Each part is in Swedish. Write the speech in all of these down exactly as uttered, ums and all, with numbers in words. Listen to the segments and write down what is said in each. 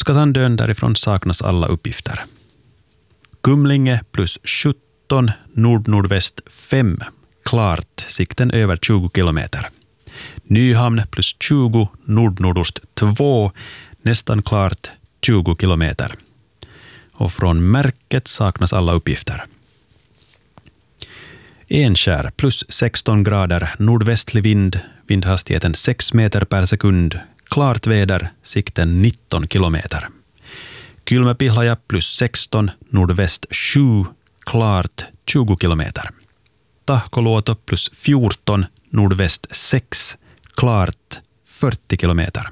Oskarshamn därifrån saknas alla uppgifter. Kumlinge plus sjutton, nord-nordväst fem. Klart, sikten över tjugo kilometer. Nyhamn plus tjugo, nord-nordost två. Nästan klart, tjugo kilometer. Och från märket saknas alla uppgifter. Enskär plus sexton grader, nordvästlig vind, vindhastigheten sex meter per sekund. Klart väder, sikten nitton kilometer. Kylmäpihlaja plus sexton, nordväst sju, klart tjugo kilometer. Tahkoluoto plus fjorton, nordväst sex, klart fyrtio kilometer.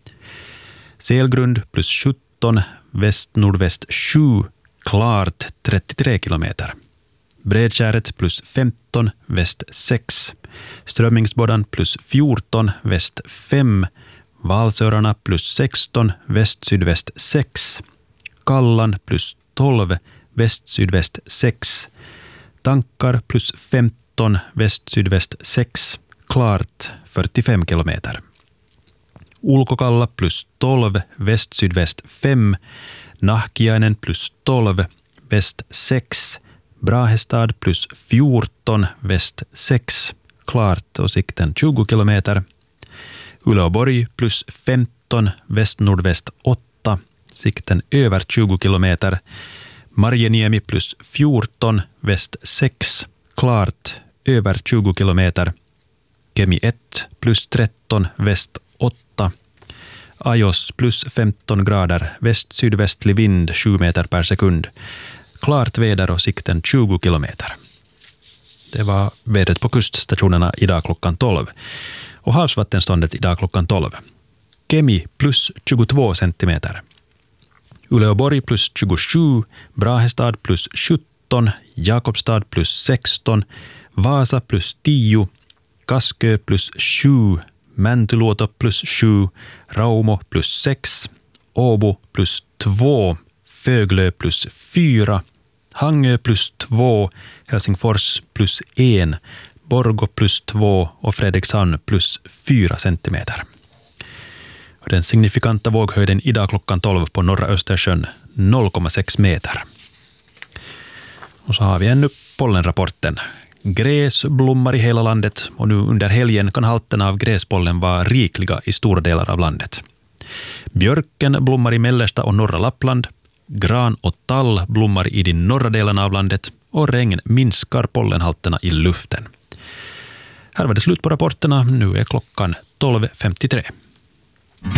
Selgrund plus sjutton, väst-nordväst sju, klart trettiotre kilometer. Bredkäret plus femton, väst sex. Strömmingsboddan plus fjorton, väst fem. Valsörarna plus sexton, väst-sydväst sex. Kallan plus tolv, väst-sydväst sex. Tankar plus femton, väst-sydväst sex. Klart fyrtiofem kilometer. Ulkokalla plus tolv, väst-sydväst fem. Nahkiainen plus tolv, väst sex. Brahestad plus fjorton, väst sex. Klart och sikten tjugo kilometer. Uleåborg plus femton, väst-nordväst åtta. Sikten över tjugo kilometer. Marjeniemi plus fjorton, väst sex. Klart över tjugo kilometer. Kemi ett plus tretton, väst åtta. Ajos plus femton grader, väst-sydvästlig vind sju meter per sekund. Klart väder och sikten tjugo kilometer. Det var vädret på kuststationerna idag klockan tolv. Och havsvattenståndet idag klockan tolv. Kemi plus tjugotvå centimeter. Uleåborg plus tjugosju, Brahestad plus sjutton, Jakobstad plus sexton, Vasa plus tio, Kaskö plus sju, Mäntyluoto plus sju, Raumo plus sex, Åbo plus två, Föglö plus fyra, Hangö plus två, Helsingfors plus en, Borgå plus två och Fredrikshamn plus fyra centimeter. Och den signifikanta våghöjden idag klockan tolv på norra Östersjön noll komma sex meter. Och så har vi ännu pollenrapporten. Gräs blommar i hela landet och nu under helgen kan halterna av gräspollen vara rikliga i stora delar av landet. Björken blommar i mellersta och norra Lappland. Gran och tall blommar i de norra delarna av landet och regn minskar pollenhalterna i luften. Här var det slut på rapporterna. Nu är klockan tolv femtiotre.